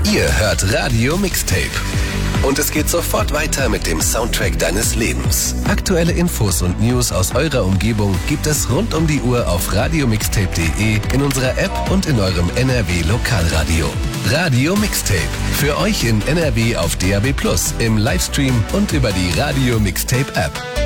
Ihr hört Radio Mixtape. Und es geht sofort weiter mit dem Soundtrack deines Lebens. Aktuelle Infos und News aus eurer Umgebung gibt es rund um die Uhr auf radiomixtape.de, in unserer App und in eurem NRW Lokalradio. Radio Mixtape. Für euch in NRW auf DAB+, im Livestream und über die Radio Mixtape App.